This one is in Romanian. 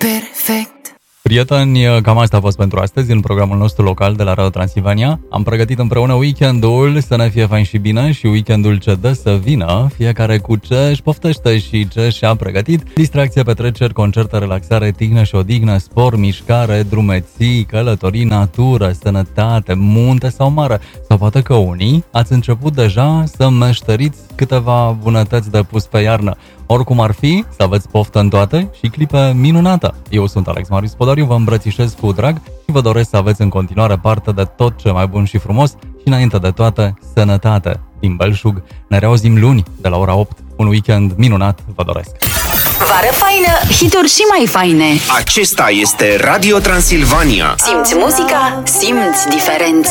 perfect. Prieteni, cam asta a fost pentru astăzi în programul nostru local de la Radio Transilvania. Am pregătit împreună weekendul să ne fie fain și bine și weekendul ce dă să vină, fiecare cu ce își poftește și ce și-a pregătit. Distracție, petreceri, concerte, relaxare, tihnă și odihnă, sport, mișcare, drumeții, călătorii, natură, sănătate, munte sau mare. Sau poate că unii ați început deja să meșteriți câteva bunătăți de pus pe iarnă. Oricum ar fi, să aveți poftă în toate și clipe minunată. Eu sunt Alex Marius Podariu, vă îmbrățișez cu drag și vă doresc să aveți în continuare parte de tot ce mai bun și frumos și înainte de toate, sănătate. Din belșug, ne reauzim luni de la ora 8. Un weekend minunat vă doresc. Vară faină, hituri și mai faine. Acesta este Radio Transilvania. Simți muzica, simți diferența.